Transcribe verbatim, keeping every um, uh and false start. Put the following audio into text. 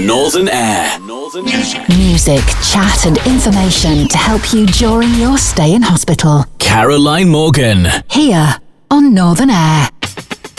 Northern Air. Northern Air. Music, chat and information to help you during your stay in hospital. Caroline Morgan. Here on Northern Air.